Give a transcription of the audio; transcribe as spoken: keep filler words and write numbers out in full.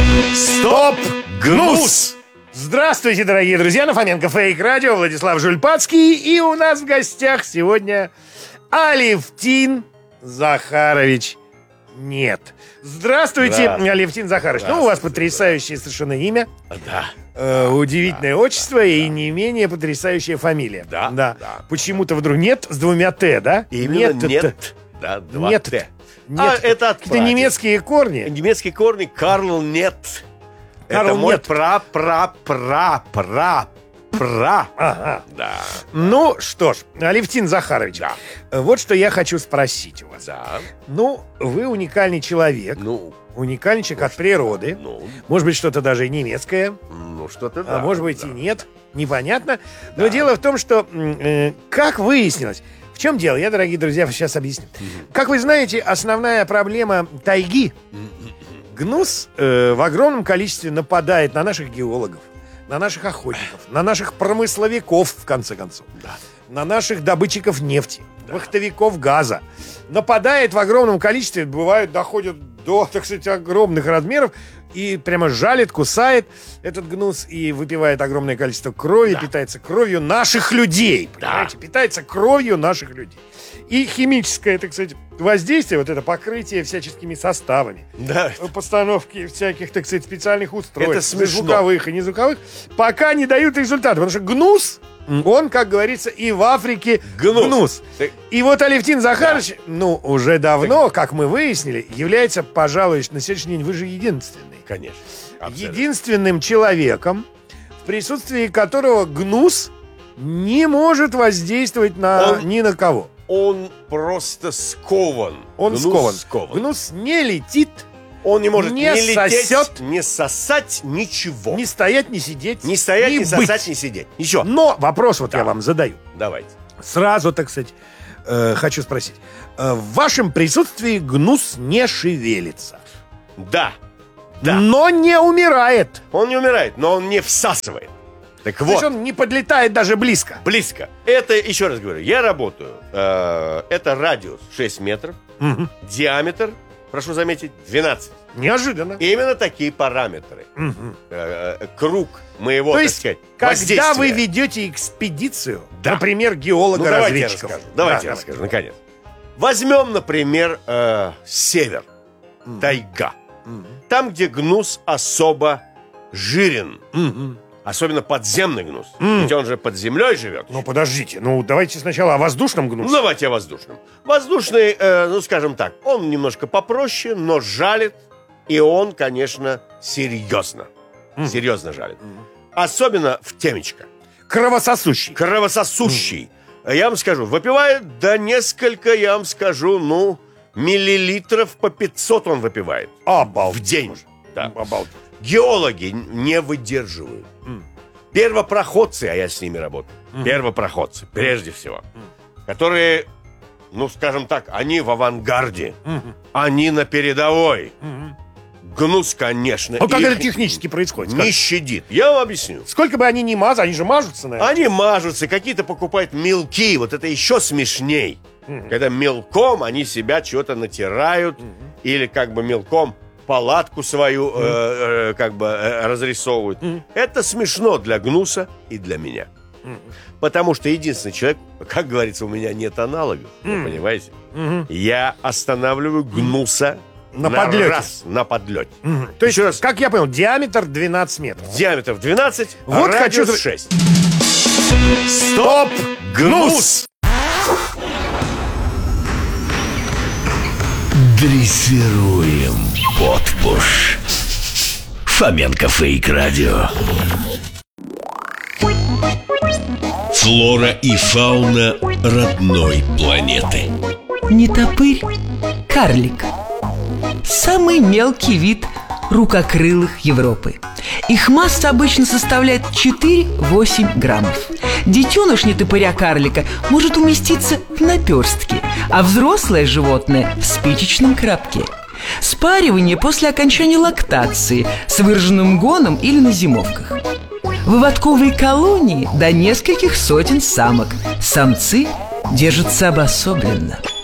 Стоп! Гнус! Здравствуйте, дорогие друзья, на Фоменко Фейк Радио, Владислав Жульпацкий. И у нас в гостях сегодня Алевтин Захарович Нет. Здравствуйте, да. Алевтин Захарович. Ну, у вас потрясающее совершенно имя. Да. Э, удивительное да. отчество да. и не менее потрясающая фамилия. Да. да. да. Почему-то вдруг нет с двумя Т, да? Именно нет. Нет. нет. Да, два нет. Т. Нет. А это от какие-то немецкие корни. Немецкие корни. Карл Нет. Карл это мой Нет. пра-пра-пра-пра. Пра. Ага. Да. Ну что ж, Алевтин Захарович, да. вот что я хочу спросить у вас. Да. Ну, вы уникальный человек. Ну. Уникальный человек от природы. Ну. Может быть, что-то даже и немецкое. Ну, что-то да. А может быть, да. и нет. Непонятно. Но Да. дело в том, что, э, как выяснилось, в чем дело? Я, дорогие друзья, сейчас объясню. Mm-hmm. Как вы знаете, основная проблема тайги mm-hmm. гнус э, в огромном количестве нападает на наших геологов, на наших охотников, на наших промысловиков, в конце концов, да. на наших добытчиков нефти, да. вахтовиков газа. Нападает в огромном количестве, бывает, доходит до, так сказать, огромных размеров и прямо жалит, кусает этот гнус и выпивает огромное количество крови, да. питается кровью наших людей, понимаете? Да. Питается кровью наших людей. И химическое, так сказать, воздействие, вот это покрытие всяческими составами, да. постановки всяких, так сказать, специальных устройств, это смешно. звуковых и незвуковых, пока не дают результата. Потому что гнус, он, как говорится, и в Африке гнус. гнус. Ты... И вот Алевтин Захарович, да. ну, уже давно, Ты... как мы выяснили, является, пожалуй, на сегодняшний день вы же единственный. Конечно. Абсолютно. Единственным человеком, в присутствии которого гнус не может воздействовать на, он... ни на кого. Он просто скован. Он гнус скован. скован. Гнус не летит. Он не может не ни лететь, сосет, не сосать, ничего. Не стоять, не сидеть. Не стоять, не, не сосать, не сидеть. Ничего. Но вопрос вот да. я вам задаю. Давайте. Сразу, так сказать, э, хочу спросить. Э, в вашем присутствии гнус не шевелится. Да. да. Но не умирает. Он не умирает, но он не всасывает. Так То вот. есть он не подлетает даже близко. Близко. Это, еще раз говорю, я работаю. Э, это радиус шесть метров. Угу. Диаметр, прошу заметить, двенадцать. Неожиданно. Именно такие параметры. Угу. Э, э, круг моего, То так есть, сказать, когда вы ведете экспедицию, да. например, Ну, геолога-разведчиков. давайте я расскажу. Давайте да, я расскажу, наконец. Возьмем, например, э, север. Угу. Тайга. Угу. Там, где гнус особо жирен. Угу. Особенно подземный гнус. Mm. Ведь он же под землей живет. Ну, подождите. Ну, давайте сначала о воздушном гнусе. Ну, давайте о воздушном. Воздушный, э, ну, скажем так, он немножко попроще, но жалит. И он, конечно, серьезно. Mm. Серьезно жалит. Mm. Особенно в темечко. Кровососущий. Кровососущий. Mm. Я вам скажу, выпивает до несколько, я вам скажу, ну, миллилитров по пятьсот он выпивает. Обалдеть. В день. Да. Обалдеть. Геологи не выдерживают. Mm. Первопроходцы, а я с ними работаю. Mm. Первопроходцы, прежде всего. Mm. Которые, ну, скажем так, они в авангарде. Mm-hmm. Они на передовой. Mm-hmm. Гнус, конечно. А как это технически происходит? Не как? щадит. Я вам объясню. Сколько бы они ни мазали, они же мажутся, наверное. Они мажутся, какие-то покупают мелки. Вот это еще смешней. Mm-hmm. Когда мелком они себя чего-то натирают. Mm-hmm. Или как бы мелком палатку свою mm. э, э, как бы э, разрисовывают. Mm. Это смешно для гнуса и для меня. Mm. Потому что единственный человек, как говорится, у меня нет аналогов. Mm. Вы понимаете? Mm-hmm. Я останавливаю гнуса на, на подлете. раз на подлете. Mm-hmm. То есть, раз. Как я понял, диаметр двенадцать метров. Диаметр двенадцать, вот а хочу... радиус шесть. Стоп! Гнус! Дрессируем подпуш. Фоменко Фейк Радио. Флора и фауна родной планеты. Нетопырь – карлик. Самый мелкий вид рукокрылых Европы. Их масса обычно составляет четыре-восемь граммов. Детеныш нетопыря-карлика может уместиться в наперстке, а взрослое животное – в спичечном коробке. Спаривание после окончания лактации с выраженным гоном или на зимовках. Выводковые колонии до нескольких сотен самок. Самцы держатся обособленно.